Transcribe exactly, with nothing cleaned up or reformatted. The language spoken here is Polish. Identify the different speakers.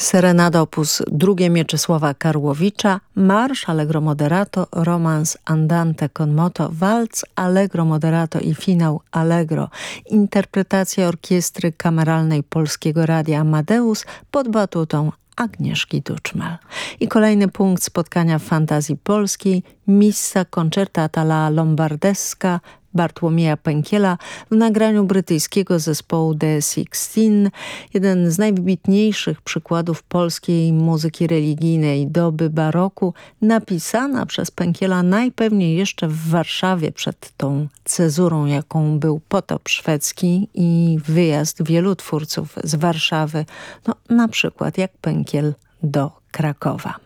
Speaker 1: Serenada op. Drugie Mieczysława Karłowicza, marsz Allegro moderato, romans Andante con moto, walc Allegro moderato i finał Allegro. Interpretacja orkiestry kameralnej Polskiego Radia Amadeus pod batutą Agnieszki Duczmal. I kolejny punkt spotkania w fantazji polskiej, Missa concertata la lombardesca Bartłomieja Pękiela w nagraniu brytyjskiego zespołu The Sixteen, jeden z najwybitniejszych przykładów polskiej muzyki religijnej doby baroku, napisana przez Pękiela najpewniej jeszcze w Warszawie przed tą cezurą, jaką był potop szwedzki i wyjazd wielu twórców z Warszawy, no na przykład jak Pękiel do Krakowa.